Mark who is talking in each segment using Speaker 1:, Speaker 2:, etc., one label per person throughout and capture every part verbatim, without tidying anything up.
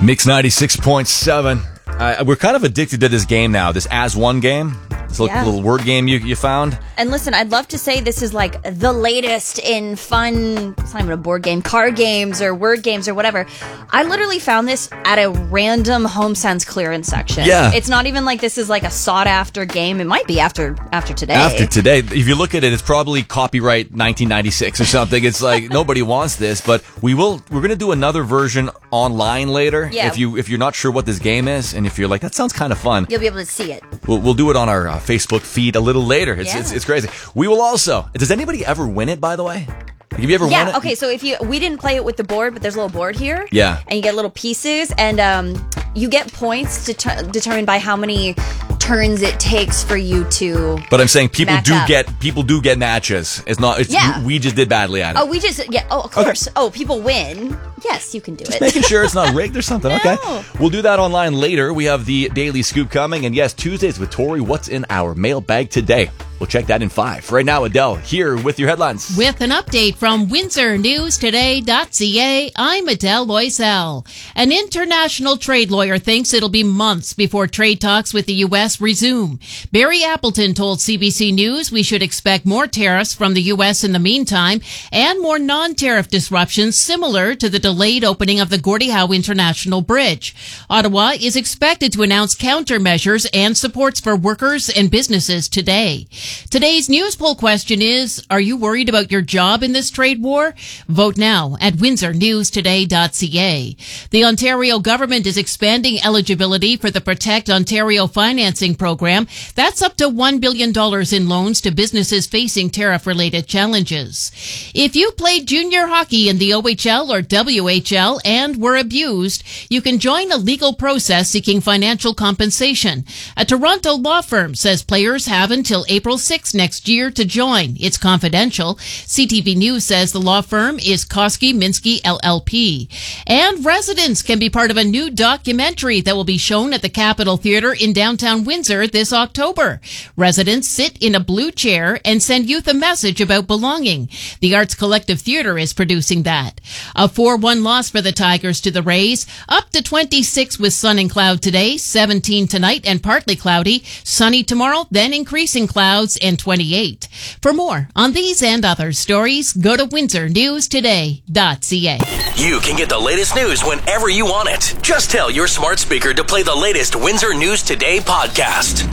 Speaker 1: Mix ninety-six point seven. Uh, we're kind of addicted to this game now, this As One game. This little,
Speaker 2: Yeah.
Speaker 1: little word game you, you found.
Speaker 2: And listen, I'd love to say this is like the latest in fun, it's not even a board game, card games or word games or whatever. I literally found this at a random HomeSense clearance section.
Speaker 1: Yeah.
Speaker 2: It's not even like this is like a sought after game. It might be after after today.
Speaker 1: After today, if you look at it, it's probably copyright nineteen ninety-six or something. It's like nobody wants this, but we will. We're gonna do another version online later.
Speaker 2: Yeah.
Speaker 1: If you if you're not sure what this game is, and if you're like that sounds kind of fun,
Speaker 2: You'll be able to see it.
Speaker 1: we'll we'll do it on our uh, Facebook feed a little later. It's,
Speaker 2: Yeah.
Speaker 1: it's it's crazy. We will also. Does anybody ever win it? By the way, like, have you ever won
Speaker 2: Yeah,
Speaker 1: it?
Speaker 2: okay, so if you, we didn't play it with the board, but there's a little board here.
Speaker 1: Yeah.
Speaker 2: And you get little pieces, and um, you get points det- determined by how many turns it takes for you to.
Speaker 1: But I'm saying people
Speaker 2: match
Speaker 1: do
Speaker 2: up.
Speaker 1: get people do get matches. It's not. It's,
Speaker 2: Yeah.
Speaker 1: we, we just did badly at it.
Speaker 2: Oh, we just, yeah, oh, of course. Oh, people win. Yes, you can do it.
Speaker 1: Making sure it's not rigged or something.
Speaker 2: No.
Speaker 1: Okay. We'll do that online later. We have the Daily Scoop coming. And yes, Tuesdays with Tori. What's in our mailbag today? We'll check that in five. Right now, Adele here with your headlines.
Speaker 3: With an update from Windsor News Today dot C A, I'm Adele Loisel. An international trade lawyer thinks it'll be months before trade talks with the U S resume. Barry Appleton told C B C News we should expect more tariffs from the U S in the meantime and more non-tariff disruptions similar to the delayed opening of the Gordie Howe International Bridge. Ottawa is expected to announce countermeasures and supports for workers and businesses today. Today's news poll question is, are you worried about your job in this trade war? Vote now at Windsor News Today dot C A. The Ontario government is expanding eligibility for the Protect Ontario financing program. That's up to one billion dollars in loans to businesses facing tariff-related challenges. If you played junior hockey in the O H L or W H L and were abused, you can join a legal process seeking financial compensation. A Toronto law firm says players have until April sixth next year to join. It's confidential. C T V News says the law firm is Koski Minsky L L P. And residents can be part of a new documentary that will be shown at the Capitol Theatre in downtown Windsor this October. Residents sit in a blue chair and send youth a message about belonging. The Arts Collective Theatre is producing that. A four one loss for the Tigers to the Rays. Up to twenty-six with sun and cloud today, seventeen tonight and partly cloudy. Sunny tomorrow, then increasing clouds and twenty-eight. For more on these and other stories, go to Windsor News Today dot C A.
Speaker 4: You can get the latest news whenever you want it. Just tell your smart speaker to play the latest Windsor News Today podcast.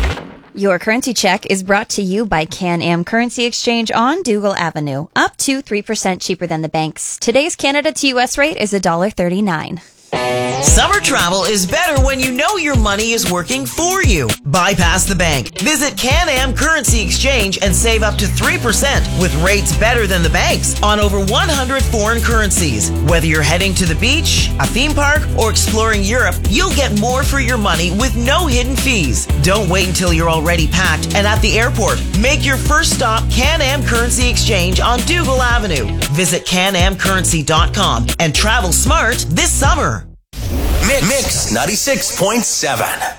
Speaker 2: Your currency check is brought to you by Can-Am Currency Exchange on Dougal Avenue. Up to three percent cheaper than the banks. Today's Canada to U S rate is one dollar thirty-nine.
Speaker 5: Summer travel is better when you know your money is working for you. Bypass the bank. Visit Can-Am Currency Exchange and save up to three percent with rates better than the banks on over one hundred foreign currencies. Whether you're heading to the beach, a theme park, or exploring Europe, you'll get more for your money with no hidden fees. Don't wait until you're already packed and at the airport. Make your first stop Can-Am Currency Exchange on Dougal Avenue. Visit can am currency dot com and travel smart this summer.
Speaker 4: Mix ninety-six point seven.